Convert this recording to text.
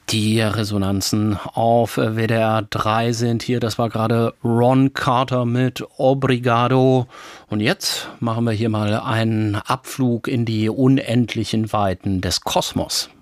Die Resonanzen auf WDR 3 sind hier, das war gerade Ron Carter mit Obrigado. Und jetzt machen wir hier mal einen Abflug in die unendlichen Weiten des Kosmos.